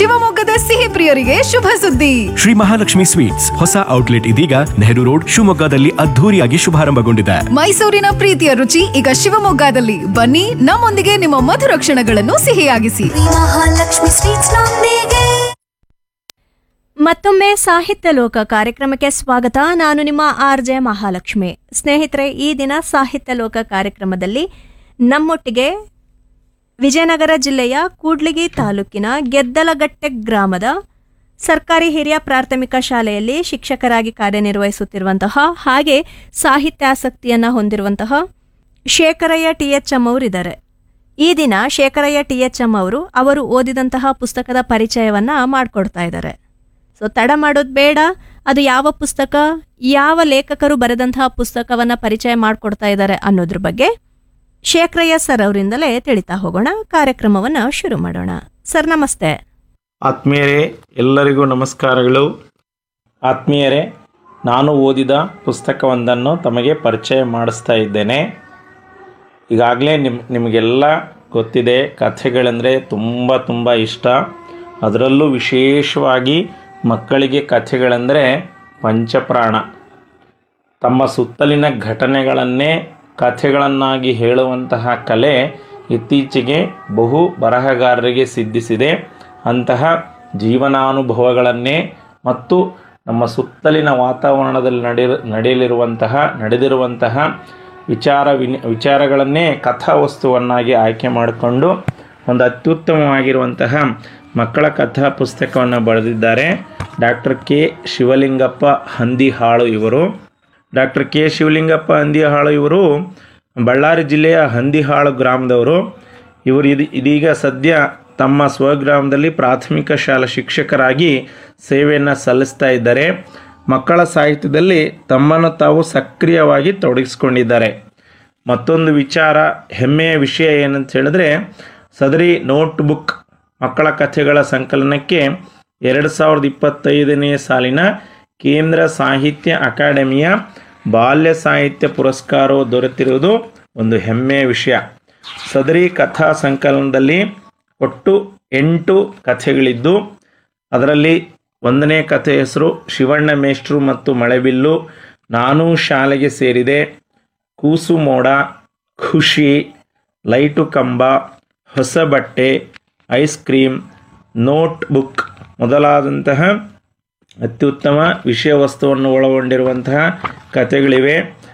ಶಿವಮೊಗ್ಗದ ಸಿಹಿ ಪ್ರಿಯರಿಗೆ ಶುಭ ಸುದ್ದಿ. ಶ್ರೀ ಮಹಾಲಕ್ಷ್ಮಿ ಸ್ವೀಟ್ಸ್ ಹೊಸ ಔಟ್ಲೆಟ್ ಇದೀಗ ನೆಹರು ರೋಡ್ ಶಿವಮೊಗ್ಗದಲ್ಲಿ ಅದ್ಧೂರಿಯಾಗಿ ಶುಭಾರಂಭಗೊಂಡಿದೆ. ಮೈಸೂರಿನ ಪ್ರೀತಿಯ ರುಚಿ ಈಗ ಶಿವಮೊಗ್ಗದಲ್ಲಿ. ಬನ್ನಿ, ನಮ್ಮೊಂದಿಗೆ ನಿಮ್ಮ ಮಧುರ ಕ್ಷಣಗಳನ್ನು ಸಿಹಿಯಾಗಿಸಿ. ಮಹಾಲಕ್ಷ್ಮಿ ಸ್ವೀಟ್ಸ್ ನೊಂದಿಗೆ. ಮತ್ತೊಮ್ಮೆ ಸಾಹಿತ್ಯ ಲೋಕ ಕಾರ್ಯಕ್ರಮಕ್ಕೆ ಸ್ವಾಗತ. ನಾನು ನಿಮ್ಮ RJ ಮಹಾಲಕ್ಷ್ಮಿ. ಸ್ನೇಹಿತರೆ, ಈ ದಿನ ಸಾಹಿತ್ಯ ಲೋಕ ಕಾರ್ಯಕ್ರಮದಲ್ಲಿ ನಮ್ಮೊಟ್ಟಿಗೆ ವಿಜಯನಗರ ಜಿಲ್ಲೆಯ ಕೂಡ್ಲಿಗಿ ತಾಲೂಕಿನ ಗೆದ್ದಲಗಟ್ಟೆ ಗ್ರಾಮದ ಸರ್ಕಾರಿ ಹಿರಿಯ ಪ್ರಾಥಮಿಕ ಶಾಲೆಯಲ್ಲಿ ಶಿಕ್ಷಕರಾಗಿ ಕಾರ್ಯನಿರ್ವಹಿಸುತ್ತಿರುವಂತಹ ಹಾಗೆ ಸಾಹಿತ್ಯಾಸಕ್ತಿಯನ್ನು ಹೊಂದಿರುವಂತಹ ಶೇಖರಯ್ಯ THM ಅವರಿದ್ದಾರೆ. ಈ ದಿನ ಶೇಖರಯ್ಯ THM ಅವರು ಓದಿದಂತಹ ಪುಸ್ತಕದ ಪರಿಚಯವನ್ನು ಮಾಡಿಕೊಡ್ತಾ ಇದ್ದಾರೆ. ಸೊ ತಡ ಮಾಡೋದು ಬೇಡ, ಅದು ಯಾವ ಪುಸ್ತಕ, ಯಾವ ಲೇಖಕರು ಬರೆದಂತಹ ಪುಸ್ತಕವನ್ನು ಪರಿಚಯ ಮಾಡಿಕೊಡ್ತಾ ಇದ್ದಾರೆ ಅನ್ನೋದ್ರ ಬಗ್ಗೆ ಶೇಖರಯ್ಯ ಸರ್ ಅವರಿಂದಲೇ ತಿಳಿತಾ ಹೋಗೋಣ. ಕಾರ್ಯಕ್ರಮವನ್ನು ಶುರು ಮಾಡೋಣ. ಸರ್ ನಮಸ್ತೆ. ಆತ್ಮೀಯರೇ, ಎಲ್ಲರಿಗೂ ನಮಸ್ಕಾರಗಳು. ಆತ್ಮೀಯರೇ, ನಾನು ಓದಿದ ಪುಸ್ತಕವೊಂದನ್ನು ತಮಗೆ ಪರಿಚಯ ಮಾಡಿಸ್ತಾ ಇದ್ದೇನೆ. ಈಗಾಗಲೇ ನಿಮಗೆಲ್ಲ ಗೊತ್ತಿದೆ, ಕಥೆಗಳೆಂದರೆ ತುಂಬ ಇಷ್ಟ. ಅದರಲ್ಲೂ ವಿಶೇಷವಾಗಿ ಮಕ್ಕಳಿಗೆ ಕಥೆಗಳೆಂದರೆ ಪಂಚಪ್ರಾಣ. ತಮ್ಮ ಸುತ್ತಲಿನ ಘಟನೆಗಳನ್ನೇ ಕಥೆಗಳನ್ನಾಗಿ ಹೇಳುವಂತಹ ಕಲೆ ಇತ್ತೀಚೆಗೆ ಬಹು ಬರಹಗಾರರಿಗೆ ಸಿದ್ಧಿಸಿದೆ. ಅಂತಹ ಜೀವನಾನುಭವಗಳನ್ನೇ ಮತ್ತು ನಮ್ಮ ಸುತ್ತಲಿನ ವಾತಾವರಣದಲ್ಲಿ ನಡೆದಿರುವಂತಹ ವಿಚಾರಗಳನ್ನೇ ಕಥಾವಸ್ತುವನ್ನಾಗಿ ಆಯ್ಕೆ ಮಾಡಿಕೊಂಡು ಒಂದು ಅತ್ಯುತ್ತಮವಾಗಿರುವಂತಹ ಮಕ್ಕಳ ಕಥಾ ಪುಸ್ತಕವನ್ನು ಬರೆದಿದ್ದಾರೆ ಡಾಕ್ಟರ್ K. ಶಿವಲಿಂಗಪ್ಪ ಹಂದಿಹಾಳು ಇವರು. Doctor K. ಶಿವಲಿಂಗಪ್ಪ ಹಂದಿಹಾಳು ಇವರು ಬಳ್ಳಾರಿ ಜಿಲ್ಲೆಯ ಹಂದಿಹಾಳು ಗ್ರಾಮದವರು. ಇವರು ಇದೀಗ ಸದ್ಯ ತಮ್ಮ ಸ್ವಗ್ರಾಮದಲ್ಲಿ ಪ್ರಾಥಮಿಕ ಶಾಲಾ ಶಿಕ್ಷಕರಾಗಿ ಸೇವೆಯನ್ನು ಸಲ್ಲಿಸ್ತಾ ಇದ್ದಾರೆ. ಮಕ್ಕಳ ಸಾಹಿತ್ಯದಲ್ಲಿ ತಮ್ಮನ್ನು ತಾವು ಸಕ್ರಿಯವಾಗಿ ತೊಡಗಿಸ್ಕೊಂಡಿದ್ದಾರೆ. ಮತ್ತೊಂದು ವಿಚಾರ, ಹೆಮ್ಮೆಯ ವಿಷಯ ಏನಂತ ಹೇಳಿದ್ರೆ, ಸದರಿ ನೋಟ್ಬುಕ್ ಮಕ್ಕಳ ಕಥೆಗಳ ಸಂಕಲನಕ್ಕೆ 2025ನೇ ಸಾಲಿನ ಕೇಂದ್ರ ಸಾಹಿತ್ಯ ಅಕಾಡೆಮಿಯ ಬಾಲ್ಯ ಸಾಹಿತ್ಯ ಪುರಸ್ಕಾರವು ದೊರೆತಿರುವುದು ಒಂದು ಹೆಮ್ಮೆಯ ವಿಷಯ. ಸದರಿ ಕಥಾ ಸಂಕಲನದಲ್ಲಿ ಒಟ್ಟು 8 ಕಥೆಗಳಿದ್ದು, ಅದರಲ್ಲಿ 1ನೇ ಕಥೆ ಹೆಸರು ಶಿವಣ್ಣ ಮೇಷ್ಟ್ರು ಮತ್ತು ಮಳೆಬಿಲ್ಲು, ನಾನು ಶಾಲೆಗೆ ಸೇರಿದೆ, ಕೂಸು ಮೋಡ, ಖುಷಿ, ಲೈಟು ಕಂಬ, ಹೊಸ ಬಟ್ಟೆ, ಐಸ್ ಕ್ರೀಮ್, ನೋಟ್ ಬುಕ್ ಮೊದಲಾದಂತಹ ಅತ್ಯುತ್ತಮ ವಿಷಯ ವಸ್ತುವನ್ನು ಒಳಗೊಂಡಿರುವಂತಹ ಕಥೆಗಳಿವೆ.